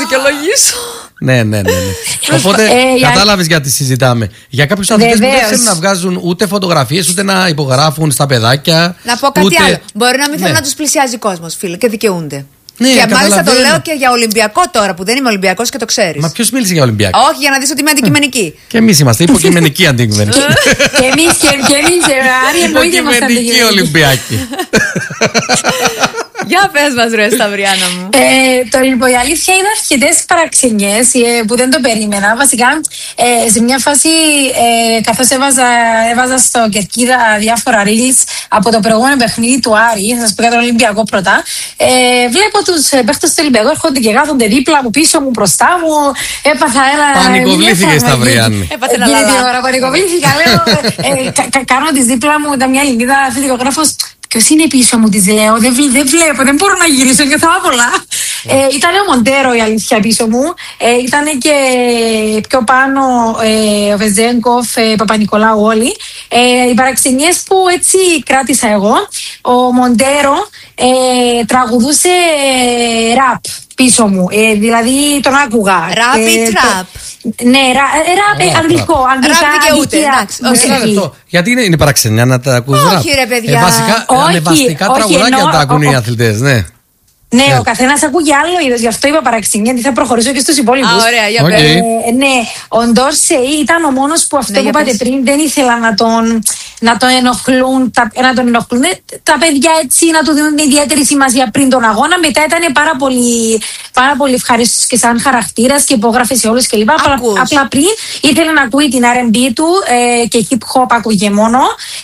δικαιολογήσω. Ναι. Οπότε κατάλαβες γιατί συζητάμε. Για κάποιους αθλητές που δεν θέλουν να βγάζουν ούτε φωτογραφίες, ούτε να υπογράφουν στα παιδάκια. Να πω κάτι άλλο. Μπορεί να μην θέλουν να τους πλησιάζει κόσμος, φίλε, και δικαιούνται. Ναι, και μάλιστα το λέω και για Ολυμπιακό τώρα που δεν είμαι Ολυμπιακός και το ξέρεις. Μα ποιος μίλησε για Ολυμπιακό? Όχι, για να δεις ότι είμαι αντικειμενική. Και εμείς είμαστε υποκειμενικοί αντικειμενικοί. Και εμείς, Άρη, εννοείται είμαστε αντικειμενικοί Ολυμπιακοί. Για πες μας ρε Σταυριάνα μου. Λοιπόν, η αλήθεια είναι αρκετές παραξενιές που δεν το περίμενα. Βασικά, σε μια φάση, καθώς έβαζα στο Κερκίδα διάφορα reels από το προηγούμενο παιχνίδι του Άρη, θα σας πω για τον Ολυμπιακό πρώτα, βλέπω τους παίχτες του Ολυμπιακού έρχονται και κάθονται δίπλα μου, πίσω μου, μπροστά μου. Έπαθα ένα. Πανικοβλήθηκε Σταυριάννη. Έπαθε ένα λαδάκι. Πανικοβλήθηκα, λέω. Κάνω τη δίπλα μου, ήταν μια Ελληνίδα αθλητικογράφος. Ποιος είναι πίσω μου, της λέω. Δεν βλέπω, δεν μπορώ να γυρίσω, νιώθω άβολα. Ήταν ο Μοντέρο η αλήθεια πίσω μου. Ήταν και πιο πάνω ο Βεζέγκοφ, Παπα-Νικολάου όλοι. Οι παραξενιές που έτσι κράτησα εγώ. Ο Μοντέρο τραγουδούσε ραπ πίσω μου. Δηλαδή τον άκουγα. Ραπ ή τραπ? Ναι, ραπ αγγλικό. Ραπ δικαιούται. Γιατί είναι παραξενιά να τα ακούς ραπ? Όχι ρε παιδιά. Βασικά ανεβαστικά τραγουδάκια τα ακούν οι αθλητές, ναι. Ναι, ο καθένας ακούει άλλο είδος, γι' αυτό είπα παραξενιά, γιατί θα προχωρήσω και στους υπόλοιπους. Ωραία, για πες. Ναι, ο Ντόρσεϊ ήταν ο μόνος που αυτό που είπατε πριν δεν ήθελα να τον ενοχλούν, τα παιδιά έτσι, να του δίνουν ιδιαίτερη σημασία πριν τον αγώνα. Μετά ήταν πάρα πολύ ευχαριστής και σαν χαρακτήρας και υπόγραφε σε όλους κλπ. Απλά πριν ήθελε να ακούει την R&B του και hip hop ακούγε μόνο.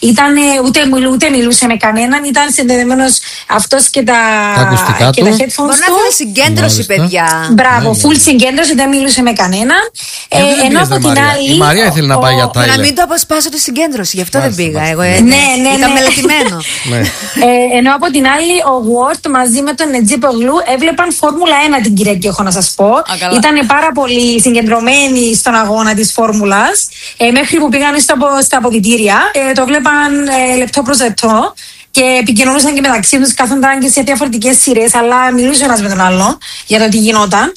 Ούτε μιλούσε με κανέναν, ήταν συνδεδεμένος αυτός και τα ακουστικά του. Μπορεί να θέλει συγκέντρωση, παιδιά. Μπράβο, full συγκέντρωση, δεν μιλούσε με κανέναν. Ενώ από την άλλη. Η Μαρία ήθελε να πάει για Τάιλερ. Να μην το αποσπάσω τη συγκέντρωση, γι' αυτό δεν πήγα. Εγώ ναι. Ήταν μελετημένο. Ενώ από την άλλη, ο Ward μαζί με τον Νετζίπογλου έβλεπαν Φόρμουλα 1 την Κυριακή, έχω να σας πω. Ήταν πάρα πολύ συγκεντρωμένοι στον αγώνα της Φόρμουλας. Μέχρι που πήγαν στα αποδυτήρια. Το βλέπαν λεπτό προς λεπτό. Και επικοινωνούσαν και μεταξύ τους, κάθονταν και σε διαφορετικές σειρές, αλλά μιλούσαν ένας με τον άλλο για το τι γινόταν.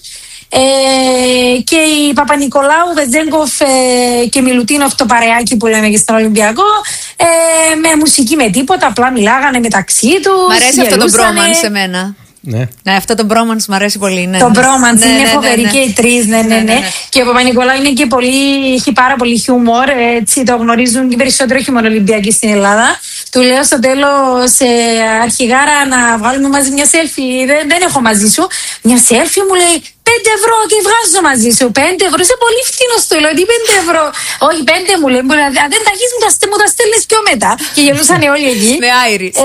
Και η Παπα-Νικολάου, Βετζέγκοφ και Μιλουτίνοφ, το παρεάκι που λέμε και στον Ολυμπιακό, με μουσική με τίποτα, απλά μιλάγανε μεταξύ τους. Μ' αρέσει αυτό το bromance σε μένα. Ναι, αυτό το bromance μου αρέσει πολύ. Το bromance είναι φοβερή και οι τρεις. Ναι. Και ο Παπα-Νικολάου είναι και έχει πάρα πολύ χιούμορ. Έτσι το γνωρίζουν και περισσότερο, όχι μόνο Ολυμπιακοί στην Ελλάδα. Του λέω στο τέλος, αρχηγάρα, να βγάλουμε μαζί μια selfie. Δεν έχω μαζί σου. Μια selfie μου λέει 5 ευρώ και βγάζω μαζί σου. 5 ευρώ, είσαι πολύ φτηνός, του λέω. Τι 5 ευρώ? Όχι, 5 μου λέει. Αν δεν τα έχεις, μου τα στέλνεις πιο μετά. Και γελούσαν όλοι εκεί. Με Άιρις.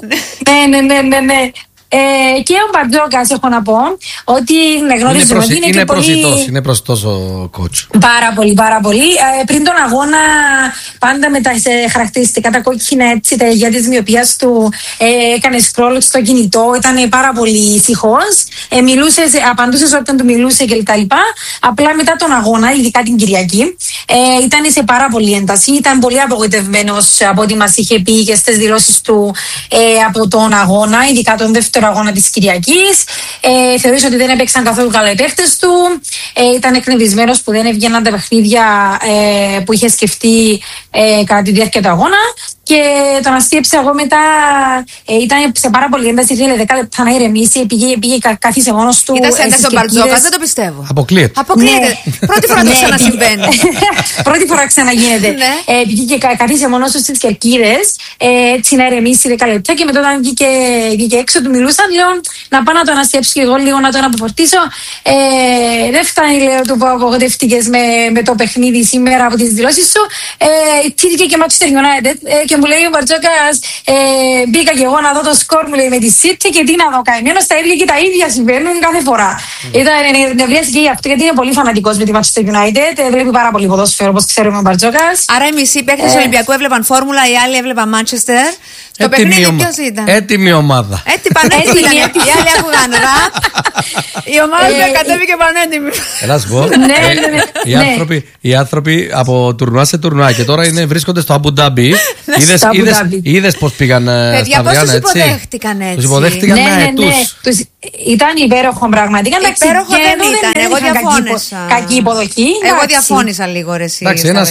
Ναι. Και ο Μπαρτζόκας, έχω να πω ότι γνωρίζουμε ότι είναι προσιτός ο coach. Πάρα πολύ. Πριν τον αγώνα, πάντα με τα χαρακτηριστικά τα κόκκινα, έτσι, τα υγεία της μοιοπίας του, έκανε scroll στο κινητό, ήταν πάρα πολύ ησυχός. Απαντούσε σε όποιον του μιλούσε κλπ. Απλά μετά τον αγώνα, ειδικά την Κυριακή, ήταν σε πάρα πολύ ένταση. Ήταν πολύ απογοητευμένος από ό,τι μας είχε πει και στις δηλώσεις του από τον αγώνα, ειδικά τον δεύτερο αγώνα της Κυριακής. Θεωρήσε ότι δεν έπαιξαν καθόλου καλά οι παίχτες του. Ήταν εκνευρισμένος που δεν έβγαιναν τα παιχνίδια που είχε σκεφτεί κατά τη διάρκεια του αγώνα. Και τον αστείεψα εγώ μετά. Ήταν σε πάρα πολύ ένταση. Ήθελε 10 λεπτά να ηρεμήσει. Πήγε κάθισε μόνος του. Ήταν σε ένταση ο Μπαρτζόκας, δεν το πιστεύω. Αποκλείεται. Πρώτη φορά το ξανασυμβαίνει. Πρώτη φορά ξαναγίνεται. Πήγε και κάθισε μόνος του στις κερκίδες. Έτσι να ηρεμήσει 10 λεπτά. Και μετά όταν βγήκε έξω, του μιλούσαν. Λέω να πάω να τον αστείεψω και εγώ λίγο να τον αποφορτήσω. Δεν φτάνει, λέω, του που απογοητεύτηκες με το παιχνίδι σήμερα από τις δηλώσεις σου. Τύχηκε και Manchester United. Και μου λέει ο Μπαρτζόκας, μπήκα και εγώ να δω το σκορ, μου λέει, με τη City και τι να δω, καημένος, τα ίδια και τα ίδια συμβαίνουν κάθε φορά. Ήταν νευρίαση και γι' αυτό, γιατί είναι πολύ φανατικός με τη Manchester United, βλέπει πάρα πολύ ποδόσφαιρο, όπως ξέρουμε ο Μπαρτζόκας. Άρα οι μισοί παίκτες του Ολυμπιακού έβλεπαν Φόρμουλα, οι άλλοι έβλεπαν Manchester. Το παιχνίδι ποιος ήταν? Έτοιμη ομάδα. Πανέτοιμη ήταν. Οι άλλοι άκουγαν ραπ. Η ομάδα κατέβηκε πανέτοιμη. Έλα σου πω. Οι άνθρωποι από τουρνουά σε τουρνουά και τώρα βρίσκονται στο Αμπου Ντάμπι. Είδες πώς πήγαν παιδιά, πώς τους υποδέχτηκαν έτσι? Τους υποδέχτηκαν με αετούς. Ήταν υπέροχο πραγματικά. Υπέροχο δεν ήταν. Εγώ διαφώνησα. Κακή υποδοχή. Εγώ διαφώνησα λίγο ρε εσύ.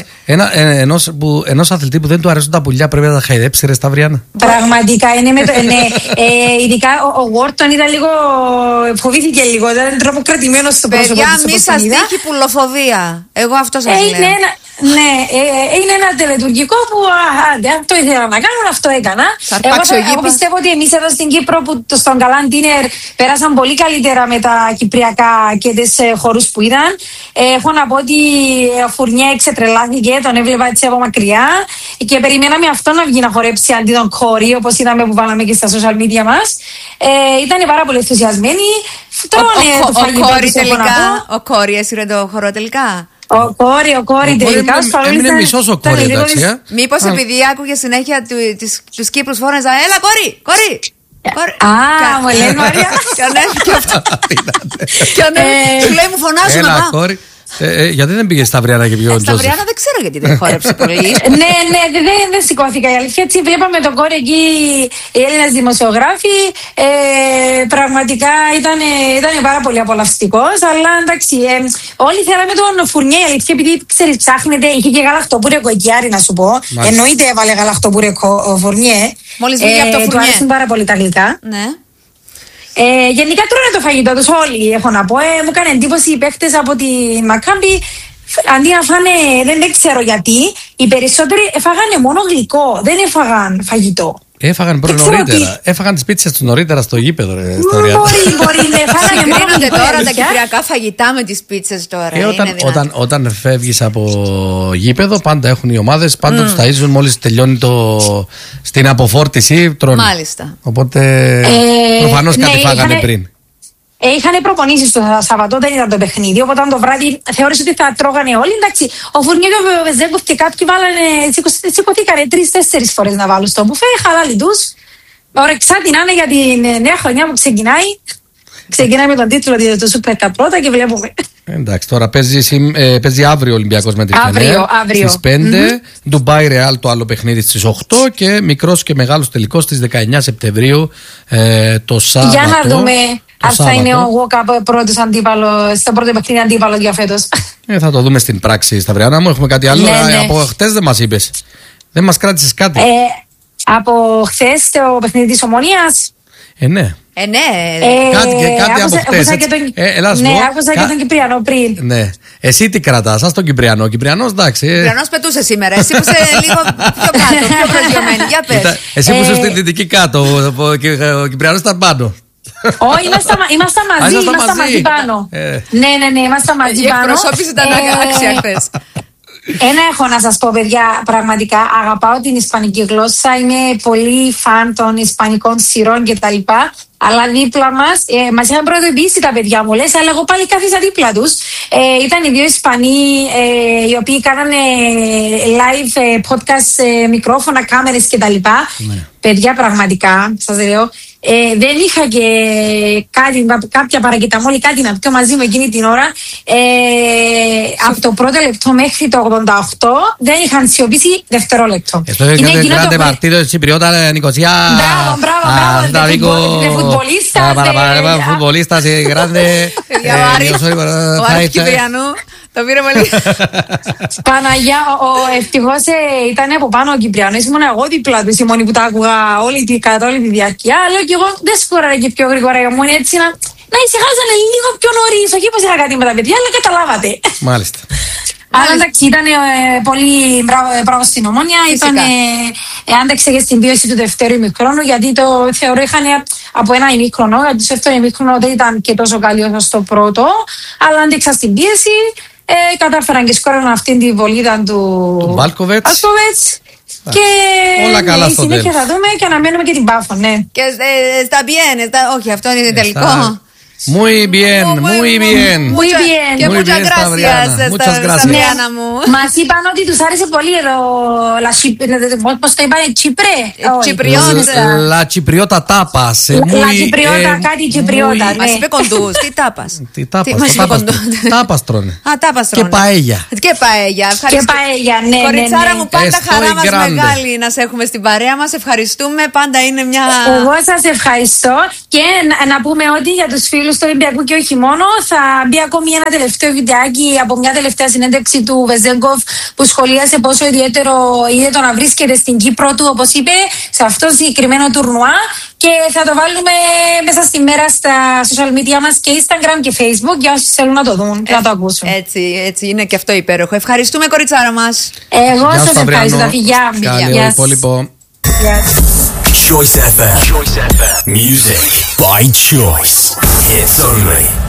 Ενός αθλητή που δεν του αρέσουν τα πουλιά πρέπει να τα χαϊδέψει ρε Σταυριάννα. Πραγματικά είναι ειδικά ο Γουόρτον ήταν λίγο. Φοβήθηκε λίγο. Ήταν τρομοκρατημένο στο πρόσωπο. Παιδιά, μη σας τύχει πουλοφοβία. Εγώ αυτό σας λέω. Ναι, είναι ένα τελετουργικό που αυτό ήθελα να κάνω, αυτό έκανα. Εγώ πιστεύω ότι εμείς εδώ στην Κύπρο που στον Καλάν Τίνερ πέρασαν πολύ καλύτερα με τα κυπριακά και τις χορούς που ήταν. Έχω να πω ότι ο Φουρνιέ ξετρελάθηκε, τον έβλεπα έτσι από μακριά και περιμέναμε αυτό να βγει να χορέψει αντί τον Κόρη, όπως είδαμε που βάλαμε και στα social media μας. Ήταν πάρα πολύ ενθουσιασμένοι. Ο Κόρη έσυρε το χορό τελικά. Ο Κόρη τελικά έμεινε μισός ο Κόρη, εντάξει. Μήπως επειδή άκουγε συνέχεια τους Κύπρους φώναζα έλα Κόρη. Μου λένε Μαρία. Και ανέβηκε αυτό. Του λέει μου φωνάζουν έλα Κόρη. Γιατί δεν πήγε στα Σταυριάννα και πιο Τζόσεφ? Σταυριάννα δεν ξέρω γιατί δεν χόρεψε πολύ. Ναι, δεν σηκώθηκα η αλήθεια. Έτσι βλέπαμε τον Κόρη εκεί, οι Έλληνες δημοσιογράφοι. Πραγματικά ήταν πάρα πολύ απολαυστικός. Αλλά εντάξει, όλοι θέλαμε τον Φουρνιέ. Η αλήθεια, επειδή ξέρεις, ψάχνετε, είχε και γαλακτοπούρεκο εκεί, Άρη, να σου πω. Εννοείται έβαλε γαλακτοπούρεκο ο Φουρνιέ. Μόλις βγήκε από το Φουρνιέ. Του άρεσαν πάρα πολύ τα γλυκά. Ναι. Γενικά τρώνε το φαγητό τους όλοι, έχω να πω. Μου έκανε εντύπωση οι παίχτες από τη Μακάμπι. Αντί να φάνε, δεν ξέρω γιατί, οι περισσότεροι έφαγανε μόνο γλυκό, δεν έφαγαν φαγητό. Έφαγαν νωρίτερα. Έφαγαν τις πίτσες τους νωρίτερα στο γήπεδο. Μπορεί, έφαγανε μόνο γλυκό. Τώρα τα κυπριακά φαγητά με τις πίτσες τώρα. Όταν φεύγεις από γήπεδο, πάντα έχουν οι ομάδες, πάντα τους ταΐζουν μόλις τελειώνει στην αποφόρτιση. Τρώνε. Μάλιστα. Οπότε προφανώς κάτι φάγανε πριν. Είχαν προπονήσεις το Σαββατό, δεν ήταν το παιχνίδι. Οπότε το βράδυ θεώρησε ότι θα τρώγανε όλοι. Εντάξει, ο Φουρνιέ και ο Βεζέγκοφ και κάποιοι σηκωθήκανε 3-4 φορές να βάλουν στο μπουφέ. Χαλάλι τους. Ορεξάτη να είναι για τη νέα χρονιά που ξεκινάει. Ξεκινάει με τον τίτλο του Σούπερ Καπ πρώτα και βλέπουμε. Εντάξει, τώρα παίζει αύριο ο Ολυμπιακός με τη Φενέρ στις 5. Ντουμπάι Ρεάλ το άλλο παιχνίδι στις 8 και μικρός και μεγάλος τελικός στις 19 Σεπτεμβρίου το Σάββατο. Για να δούμε αν θα είναι ο Γουόκαπ πρώτος αντίπαλος, στο πρώτο παιχνίδι αντίπαλο για φέτος. Θα το δούμε στην πράξη, Σταυριάννα μου. Έχουμε κάτι άλλο? Από χτες δεν μας είπες. Δεν μας κράτησες κάτι. Από χθες το παιχνίδι της Ομονίας. Ναι. Κάτι από χτες. Άκουσα και τον Κυπριανό πριν. Ναι. Εσύ τι κρατάς? Ας τον Κυπριανό. Ο Κυπριανός, εντάξει. Ο Κυπριανός πετούσε σήμερα. Εσύ που είσαι λίγο πιο κάτω, πιο προσγειωμένη. Για πες. Εσύ που είσαι στην δυτική κάτω. Ο Κυπριανός ήταν πάνω. Όχι, ήμασταν μαζί πάνω. Ναι, ήμασταν μαζί πάνω. Η εκπροσώπηση ήταν άξια χθες. Ένα έχω να σας πω, παιδιά, πραγματικά αγαπάω την ισπανική γλώσσα, είμαι πολύ φαν των ισπανικών σειρών κτλ. Αλλά δίπλα μας είχαν προειδοποιήσει τα παιδιά μου, λες, αλλά εγώ πάλι κάθισα δίπλα τους. Ήταν οι δύο Ισπανοί οι οποίοι κάνανε live podcast, μικρόφωνα, κάμερες κτλ. Παιδιά, πραγματικά, σας λέω, δεν είχα και κάποια παρακεταμόλη, κάτι να πιω μαζί με εκείνη την ώρα. Από το πρώτο λεπτό μέχρι το 88 δεν είχαν σιωπήσει δευτερόλεπτο. Esto es el grande partido de Chipriota, Nicosia. Bravo, de futbolistas y grandes. Ο Άρης Κυπριανού. Το πήρε πολύ. Παναγιά, ευτυχώς ήταν από πάνω ο Κυπριανός. Ήμουν εγώ δίπλα του, η μόνη που τα άκουγα κατά όλη τη διάρκεια. Αλλά και εγώ δεν σκούραρα και πιο γρήγορα. Ήμουν έτσι να ησυχάζανε λίγο πιο νωρίς. Όχι πως είχα κάτι με τα παιδιά, αλλά καταλάβατε. Μάλιστα. Αλλά εντάξει, ήταν πολύ μπράβο στην Ομόνια. Άντεξε και στην πίεση του δευτέρου ημιχρόνου, γιατί το θεωρώ είχαν από ένα ημίχρονο. Γιατί στο δεύτερο ημίχρονο δεν ήταν και τόσο καλή όσο στο πρώτο. Αλλά άντεξα στην πίεση. Κατάφεραν και σκόραν αυτήν την βολίδα του Βάλκοβετς. Και όλα καλά στο συνέχεια θα δούμε και αναμένουμε και την Πάφο, ναι. Και στα πιένες, όχι, αυτό είναι τελικό. Muy bien, muy bien. Muy bien. Και muchas gracias, Σταυριάνα μου. Μας είπαν ότι τους άρεσε πολύ εδώ. Πώς το είπανε, Τσίπρε? La Cipriota tapas. La Cipriota, κάτι Cipriota. Μας είπε κοντούς. Τι τάπας? Τι τάπας τρώνε. Α, τάπας τρώνε. Και παέγια. Και παέγια. Και παέγια, ναι. Κοριτσάρα μου, πάντα χαρά μας μεγάλη να σε έχουμε στην παρέα μας. Ευχαριστούμε. Πάντα είναι μια. Εγώ σας ευχαριστώ. Και να πούμε ότι για τους φίλους του Ολυμπιακού και όχι μόνο, θα μπει ακόμη ένα τελευταίο βιντεάκι από μια τελευταία συνέντευξη του Βεζέγκοφ που σχολίασε πόσο ιδιαίτερο είναι το να βρίσκεται στην Κύπρο του, όπως είπε, σε αυτό το συγκεκριμένο τουρνουά. Και θα το βάλουμε μέσα στη μέρα στα social media μας και Instagram και Facebook για όσους θέλουν να το δουν και να το ακούσουν. Έτσι είναι και αυτό υπέροχο. Ευχαριστούμε, κοριτσάρα μας. Εγώ σας ευχαριστώ. Γεια. Καλό υπόλοιπο. Choice FM. Music by choice. Hits only.